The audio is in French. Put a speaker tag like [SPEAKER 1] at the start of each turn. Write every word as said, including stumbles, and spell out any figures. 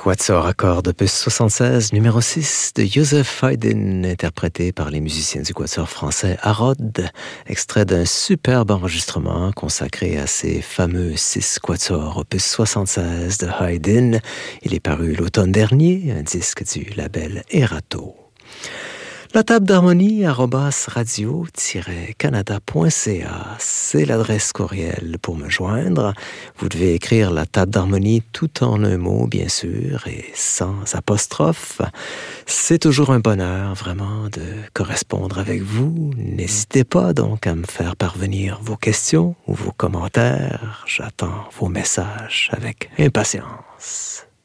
[SPEAKER 1] Quatuor à cordes opus soixante-seize, numéro six de Joseph Haydn, interprété par les musiciens du quatuor français Harrod, extrait d'un superbe enregistrement consacré à ces fameux six quatuors opus soixante-seize de Haydn. Il est paru l'automne dernier, un disque du label Erato. La table d'harmonie arobase radio-canada point c a, c'est l'adresse courriel pour me joindre. Vous devez écrire la table d'harmonie tout en un mot, bien sûr, et sans apostrophe. C'est toujours un bonheur, vraiment, de correspondre avec vous. N'hésitez pas donc à me faire parvenir vos questions ou vos commentaires. J'attends vos messages avec impatience.